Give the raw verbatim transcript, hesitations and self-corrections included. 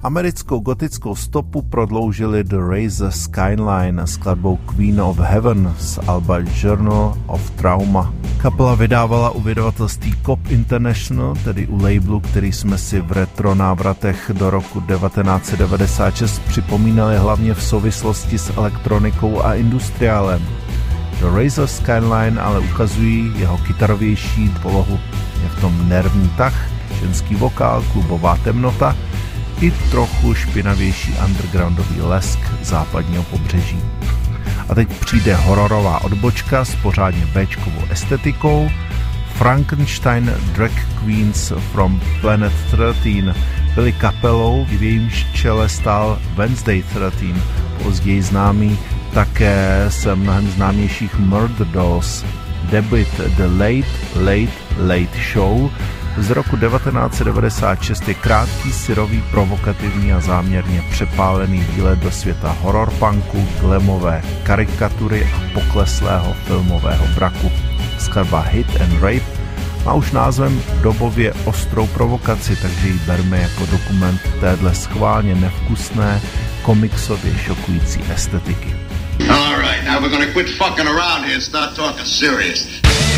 Americkou gotickou stopu prodloužili The Razor Skyline skladbou Queen of Heaven z alba Journal of Trauma. Kapela vydávala u vydavatelství Cop International, tedy u labelu, který jsme si v retro návratech do roku devatenáct set devadesát šest připomínali hlavně v souvislosti s elektronikou a industriálem. The Razor Skyline ale ukazují jeho kytarovější polohu. Je v tom nervní tah, ženský vokál, klubová temnota i trochu špinavější undergroundový lesk západního pobřeží. A teď přijde hororová odbočka s pořádně béčkovou estetikou. Frankenstein Drag Queens from Planet třináct byli kapelou, v jejímž čele stál Wednesday třináct, později známý také z mnohem známějších Murder Dolls. Debut The Late Late Late Show z roku devatenáct set devadesát šest je krátký, syrový, provokativní a záměrně přepálený výlet do světa horrorpunku, glamové karikatury a pokleslého filmového braku. Skladba Hit and Rape má už názvem dobově ostrou provokaci, takže ji berme jako dokument téhle schválně nevkusné, komiksově šokující estetiky. All right, now we're gonna quit fucking around here and start talking serious.